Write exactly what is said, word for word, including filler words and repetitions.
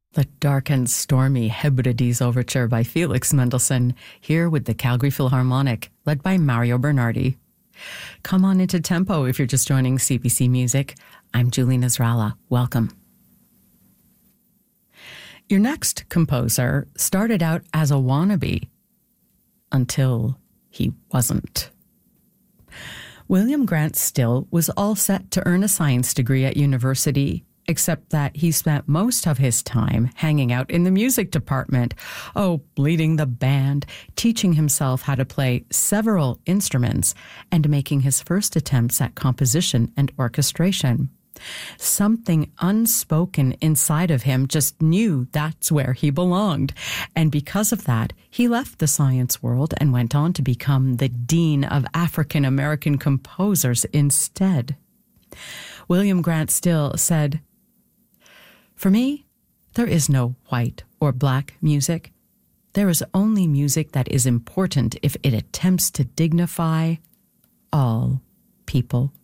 The dark and stormy Hebrides Overture by Felix Mendelssohn, here with the Calgary Philharmonic, led by Mario Bernardi. Come on into tempo if you're just joining C B C Music. I'm Julie Nasrallah. Welcome. Your next composer started out as a wannabe until he wasn't. William Grant Still was all set to earn a science degree at university, except that he spent most of his time hanging out in the music department, oh, leading the band, teaching himself how to play several instruments, and making his first attempts at composition and orchestration. Something unspoken inside of him just knew that's where he belonged, and because of that, he left the science world and went on to become the Dean of African American Composers instead. William Grant Still said, "For me, there is no white or black music. There is only music that is important if it attempts to dignify all people."